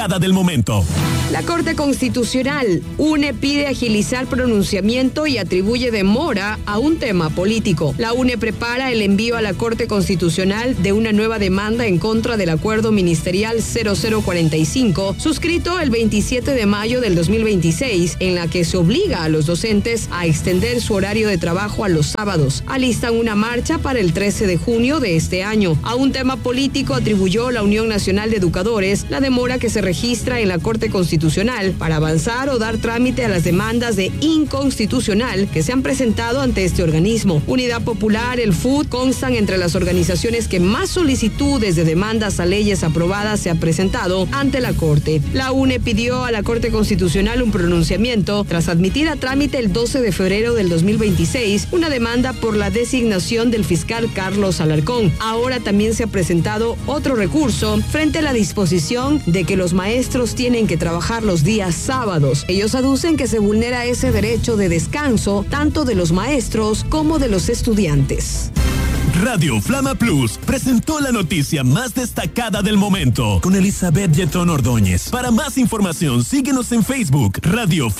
del momento. La Corte Constitucional, UNE pide agilizar pronunciamiento y atribuye demora a un tema político. La UNE prepara el envío a la Corte Constitucional de una nueva demanda en contra del acuerdo ministerial 0045, suscrito el 27 de mayo del 2026, en la que se obliga a los docentes a extender su horario de trabajo a los sábados. Alistan una marcha para el 13 de junio de este año. A un tema político atribuyó la Unión Nacional de Educadores la demora que se registra en la Corte Constitucional para avanzar o dar trámite a las demandas de inconstitucional que se han presentado ante este organismo. Unidad Popular, el FUD, constan entre las organizaciones que más solicitudes de demandas a leyes aprobadas se ha presentado ante la Corte. La UNE pidió a la Corte Constitucional un pronunciamiento tras admitir a trámite el 12 de febrero del 2026 una demanda por la designación del fiscal Carlos Alarcón. Ahora también se ha presentado otro recurso frente a la disposición de que los maestros tienen que trabajar los días sábados. Ellos aducen que se vulnera ese derecho de descanso tanto de los maestros como de los estudiantes. Radio Flama Plus presentó la noticia más destacada del momento con Elizabeth Yetón Ordóñez. Para más información, síguenos en Facebook, Radio